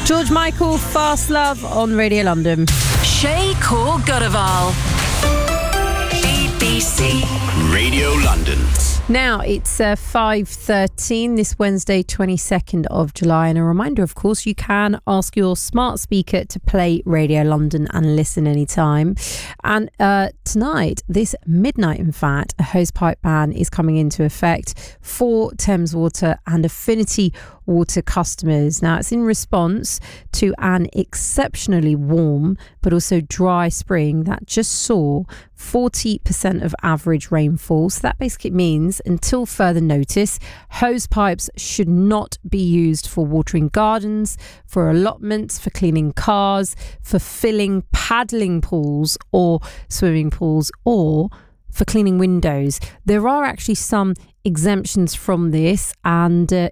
George Michael, Fast Love on Radio London. Shay Core Gurdeval. BBC Radio London. Now, it's 5:13 this Wednesday, 22nd of July. And a reminder, of course, you can ask your smart speaker to play Radio London and listen anytime. And tonight, this midnight, in fact, a hosepipe ban is coming into effect for Thames Water and Affinity Water customers. Now, it's in response to an exceptionally warm but also dry spring that just saw 40% of average rainfall. So that basically means, until further notice, hose pipes should not be used for watering gardens, for allotments, for cleaning cars, for filling paddling pools or swimming pools, or for cleaning windows. There are actually some exemptions from this, and